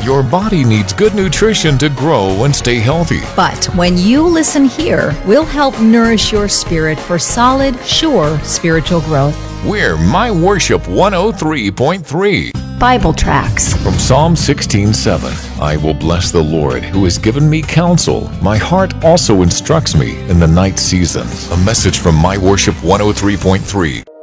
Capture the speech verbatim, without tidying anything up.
Your body needs good nutrition to grow and stay healthy. But when you listen here, we'll help nourish your spirit for solid, sure spiritual growth. We're My Worship one oh three point three. Bible tracts. From Psalm sixteen seven, I will bless the Lord who has given me counsel. My heart also instructs me in the night season. A message from My Worship one oh three point three.